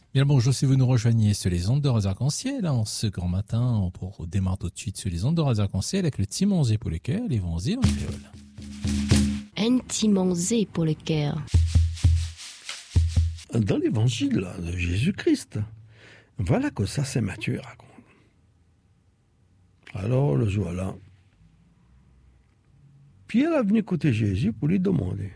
Bien le bonjour si vous nous rejoignez sur les ondes de Radio Arc-en-Ciel. En ce grand matin, on démarre tout de suite sur les ondes de Radio Arc-en-Ciel avec le Timon-Zé pour le cœur, l'évangile en créole. Un Timon-Zé pour le cœur. Dans l'évangile de Jésus-Christ, voilà que ça c'est Matthieu raconte. Alors le jour-là, Pierre est venu côté Jésus pour lui demander: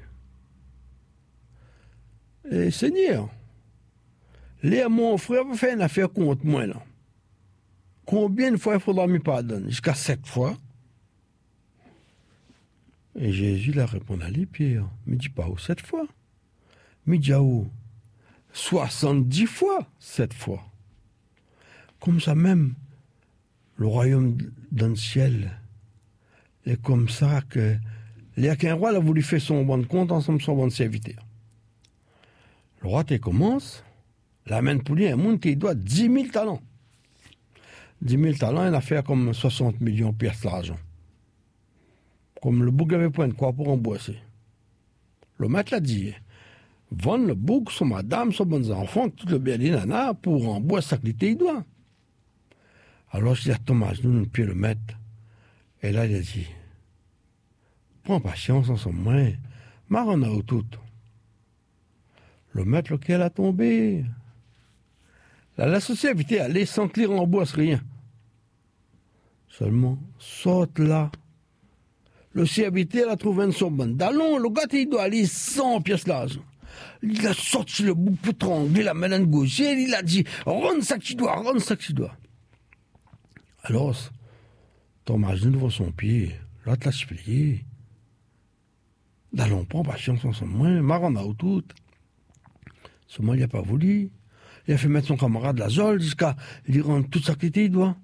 Seigneur, mon frère va faire une affaire contre moi là. Combien de fois il faudra me pardonner? Jusqu'à 7 fois. Et Jésus a répondu à lui, Pierre, mais dis pas où 7 fois. Mais dis où 70 fois 7 fois. Comme ça même, le royaume dans le ciel est comme ça que qu'un roi a voulu faire son bon compte ensemble son bon serviteur. Le roi te commence, l'amène pour lui un monde qui doit 10 000 talents. 10 000 talents, une affaire comme 60 millions de pièces d'argent. Comme le bouc avait point de quoi pour emboîser. Le maître l'a dit: vendre le bouc, son madame, son bons enfants, tout le bien des nanas, pour emboîser sa qualité, il doit. Alors je dis à Thomas, nous pied le maître. Et là, il a dit: prends patience en son moins, marre au tout. Le maître lequel a tombé. La société allait sans que l'on rembourse rien. Seulement, saute là. Le serviteur a trouvé une somme bonne. D'allons, le gars, il doit aller 100 pièces d'argent. Il a sorti le bouc pour trangler la main gauche. Et il a dit: rends ça que tu dois, rends ça que tu dois. Alors, Thomas devant son pied, l'autre l'a supplié. D'allons, prends patience en son moins, marre au tout. Seulement, il n'a pas voulu. Il a fait mettre son camarade la zole jusqu'à lui rendre toute sa qualité, il doit.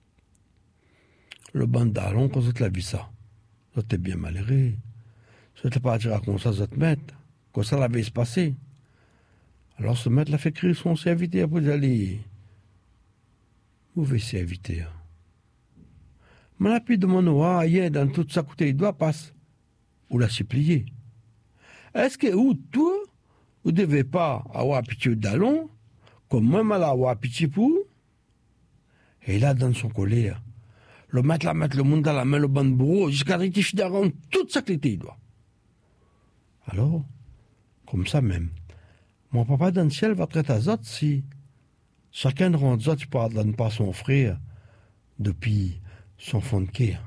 Le bande d'allons, quand tu l'as vu ça, ça t'es bien malheureux. Ça t'es pas à dire comme ça, ça te mettre. Comme ça, l'avait se passer. Alors, ce maître l'a fait crier son serviteur pour aller. Mauvais serviteur. Mais la pu demander hier dans toute sa côté, il doit passer. Ou l'a supplié. Est-ce que ou toi, vous ne devez pas avoir pitié d'allons, comme moi, mal avoir pitié pour? Et là, dans son colère, le maître la mettre le monde dans la main, le bon bourreau, jusqu'à rectifier d'arrendre toute sa qualité, il doit. Alors, comme ça même, mon papa dans le ciel va traiter à Zot si chacun de rend Zot, il pardonne pas son frère depuis son fond de cœur.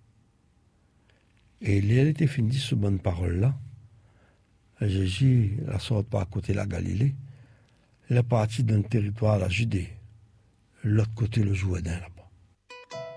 Et il était fini ce bonne parole-là. Jésus la sort pas à côté de la Galilée. Il est parti d'un territoire à la Judée. L'autre côté, le Jourdain, là-bas.